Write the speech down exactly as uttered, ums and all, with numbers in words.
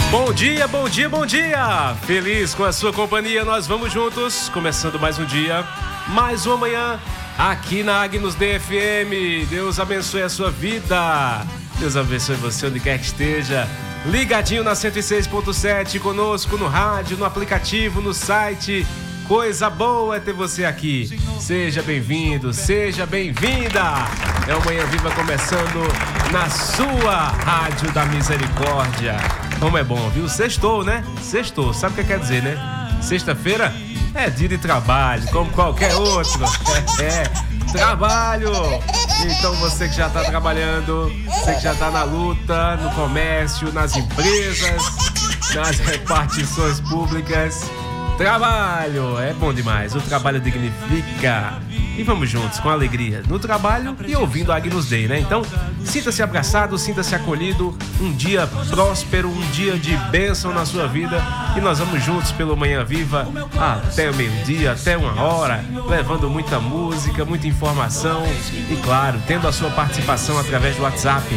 Bom dia, bom dia, bom dia! Feliz com a sua companhia, nós vamos juntos, começando mais um dia, mais uma manhã, aqui na Agnus D F M. Deus abençoe a sua vida, Deus abençoe você onde quer que esteja, ligadinho na cento e seis ponto sete, conosco no rádio, no aplicativo, no site. Coisa boa é ter você aqui. Seja bem-vindo, seja bem-vinda. É o Manhã Viva começando na sua Rádio da Misericórdia. Como é bom, viu? Sextou, né? Sextou. Sabe o que quer dizer, né? Sexta-feira é dia de trabalho, como qualquer outro. É, é, trabalho. Então você que já está trabalhando, você que já está na luta, no comércio, nas empresas, nas repartições públicas. Trabalho é bom demais, o trabalho dignifica. E vamos juntos, com alegria, no trabalho e ouvindo a Agnus Dei, né? Então, sinta-se abraçado, sinta-se acolhido. Um dia próspero, um dia de bênção na sua vida. E nós vamos juntos pelo Manhã Viva até o meio-dia, até uma hora, levando muita música, muita informação. E claro, tendo a sua participação através do WhatsApp